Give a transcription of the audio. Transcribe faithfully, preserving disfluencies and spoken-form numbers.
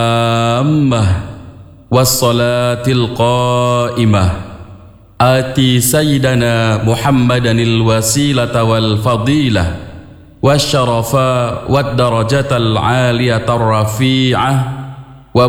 التامة والصلاة القائمة آتي سيدنا محمدا الوسيلة والفضيلة والشرف والدرجة العالية الرفيعة